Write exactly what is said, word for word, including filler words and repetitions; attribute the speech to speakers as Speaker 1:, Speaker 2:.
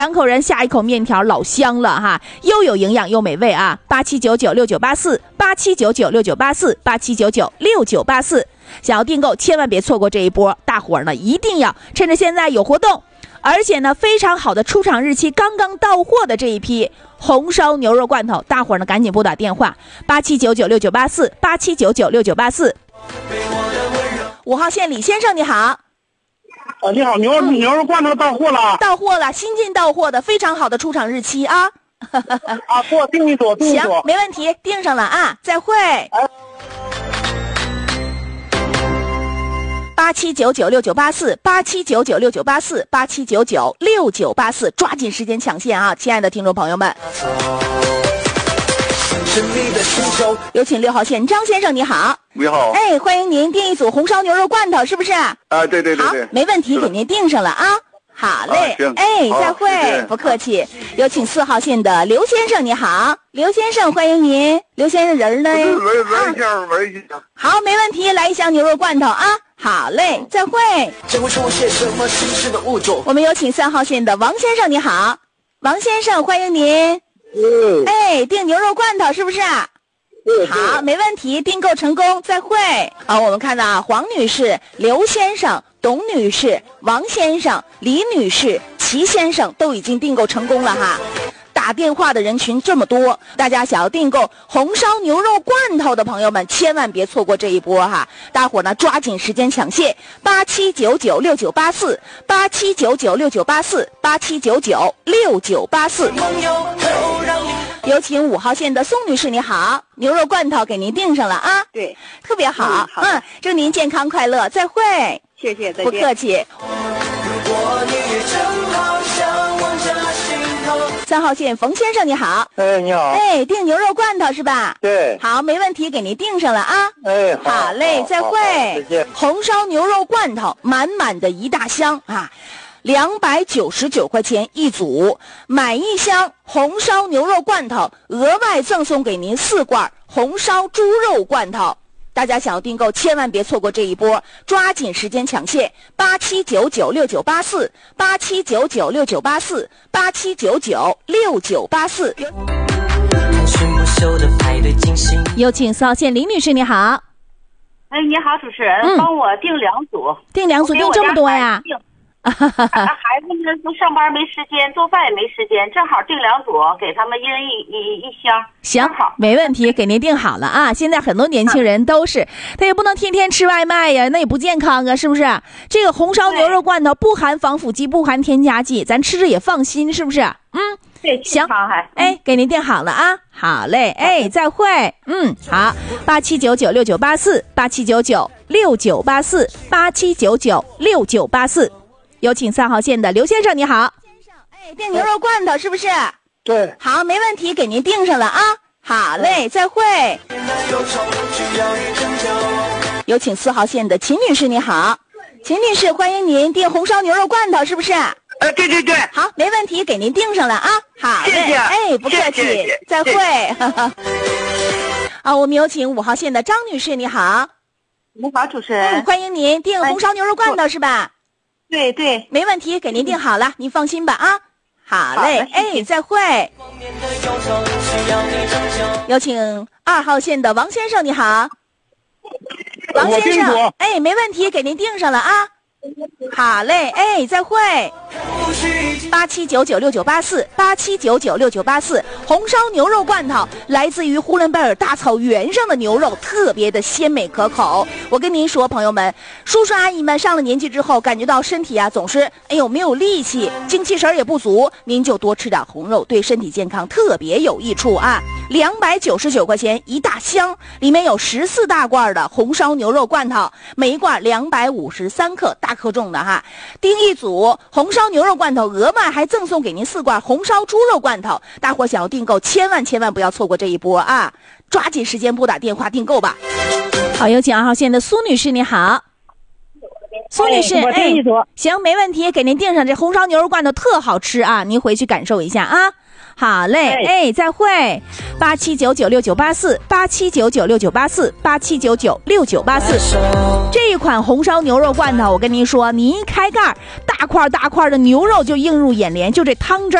Speaker 1: 两口人下一口面条老香了哈，又有营养又美味啊！八七九九六九八四，八七九九六九八四，八七九九六九八四，想要订购千万别错过这一波，大伙儿呢一定要趁着现在有活动，而且呢非常好的出厂日期刚刚到货的这一批红烧牛肉罐头，大伙儿呢赶紧拨打电话八七九九六九八四，八七九九六九八四。五号线李先生你好。
Speaker 2: 啊，你好，牛肉、嗯、牛肉罐头到货了，
Speaker 1: 到货了，新进到货的，非常好的出厂日期啊！
Speaker 2: 啊，给我订一组，订一组，
Speaker 1: 行，没问题，订上了啊！再会。八七九九六九八四，八七九九六九八四，八七九九六九八四，抓紧时间抢线啊！亲爱的听众朋友们，有请六号线张先生，你好。
Speaker 3: 你好，
Speaker 1: 哎，欢迎您订一组红烧牛肉罐头，是不是？
Speaker 3: 啊，对对对对，
Speaker 1: 好，没问题，给您订上了啊。好嘞，
Speaker 3: 啊、
Speaker 1: 哎，再会，不客气。有请四号线的刘先生，你好，刘先生，欢迎您。刘先生人呢？
Speaker 3: 来来一下，来一下。
Speaker 1: 好，没问题，来一箱牛肉罐头啊。好嘞，再会。
Speaker 4: 将会出现什么新式的物种？
Speaker 1: 我们有请三号线的王先生，你好，王先生，欢迎您。
Speaker 2: 嗯。
Speaker 1: 哎，订牛肉罐头是不是？好，没问题，订购成功，再会。好，我们看到啊，黄女士、刘先生、董女士、王先生、李女士、齐先生都已经订购成功了哈。打电话的人群这么多，大家想要订购红烧牛肉罐头的朋友们，千万别错过这一波哈！大伙呢抓紧时间抢线，八七九九六九八四，八七九九六九八四，八七九九六九八四。有请五号线的宋女士，你好，牛肉罐头给您订上了啊。
Speaker 5: 对，
Speaker 1: 特别好。
Speaker 5: 嗯，好
Speaker 1: 嗯，祝您健康快乐，再会。
Speaker 5: 谢谢，再见。
Speaker 1: 不客气。三号线冯先生，你好。
Speaker 2: 哎，你好。
Speaker 1: 哎，订牛肉罐头是吧？
Speaker 2: 对。
Speaker 1: 好，没问题，给您订上了啊。
Speaker 2: 哎，好。
Speaker 1: 好嘞，再会。
Speaker 2: 再见。
Speaker 1: 红烧牛肉罐头，满满的一大箱啊。两百九十九块钱一组，买一箱红烧牛肉罐头，额外赠送给您四罐红烧猪肉罐头。大家想要订购，千万别错过这一波，抓紧时间抢线，八七九九六九八四，八七九九六九八四，八七九九六九八四。有请四号线林女士，你好。
Speaker 6: 哎，你好，主持人，
Speaker 1: 嗯、
Speaker 6: 帮我订两组。
Speaker 1: 订两组，订这么多呀？
Speaker 6: 孩子们都上班没时间，做饭也没时间，正好订两组，给他们一人一一一箱。
Speaker 1: 行，没问题，给您订好了啊！现在很多年轻人都是，他也不能天天吃外卖呀，那也不健康啊，是不是？这个红烧牛肉罐头不含防腐剂，不含添加剂，咱吃着也放心，是不是？嗯，
Speaker 6: 对，
Speaker 1: 行，
Speaker 6: 还
Speaker 1: 哎，给您订好了啊！好嘞，哎，再会。嗯，好，八七九九六九八四，八七九九六九八四，八七九九六九八四。有请三号线的刘先生，你好。先生，哎，订牛肉罐头是不是？
Speaker 2: 对。
Speaker 1: 好，没问题，给您订上了啊。好嘞，再会。有请四号线的秦女士，你好。秦女士，欢迎您订红烧牛肉罐头，是不是？
Speaker 5: 呃，对对对。
Speaker 1: 好，没问题，给您订上了啊。好嘞，
Speaker 5: 谢谢。
Speaker 1: 哎，不客气，
Speaker 5: 谢谢
Speaker 1: 再会。啊，我们有请五号线的张女士，你好。
Speaker 6: 你好，主持人。
Speaker 1: 嗯，欢迎您订红烧牛肉罐头是吧？
Speaker 6: 对对，
Speaker 1: 没问题，给您订好了，您放心吧啊。好嘞，哎，再会。有请二号线的王先生，你好。王先生，哎，没问题，给您订上了啊。好嘞，哎，再会。八七九九六九八四，八七九九六九八四，红烧牛肉罐头来自于呼伦贝尔大草原上的牛肉，特别的鲜美可口。我跟您说，朋友们，叔叔阿姨们上了年纪之后，感觉到身体啊总是哎呦没有力气，精气神也不足，您就多吃点红肉，对身体健康特别有益处啊。两百九十九块钱一大箱，里面有十四大罐的红烧牛肉罐头，每一罐两百五十三克，大克重的哈。订一组红烧牛肉罐头，额外还赠送给您四罐红烧猪肉罐头。大伙想要订购，千万千万不要错过这一波啊！抓紧时间拨打电话订购吧。好，有请二号线的苏女士，你好。苏女士，哎，哎行，没问题，给您订上这红烧牛肉罐头，特好吃啊！您回去感受一下啊。 好嘞，哎，哎再会。八七九九六九八四，八七九九六九八四，八七九九六九八四。这一款红烧牛肉罐头，我跟您说，你一开盖，大块大块的牛肉就映入眼帘，就这汤汁